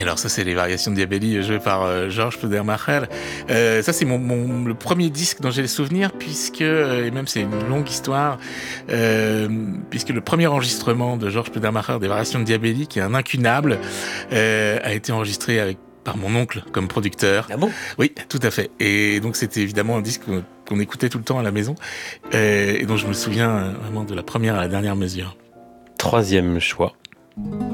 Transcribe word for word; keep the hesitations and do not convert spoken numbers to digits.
Alors ça, c'est les variations de Diabelli jouées par euh, Georges Pludermacher. Euh, ça, c'est mon, mon le premier disque dont j'ai le souvenir, puisque euh, et même c'est une longue histoire, euh, puisque le premier enregistrement de Georges Pludermacher des variations de Diabelli, qui est un incunable, euh, a été enregistré avec par mon oncle comme producteur. Ah bon ? Oui, tout à fait. Et donc c'était évidemment un disque qu'on, qu'on écoutait tout le temps à la maison, euh, et dont je me souviens euh, vraiment de la première à la dernière mesure. Troisième choix.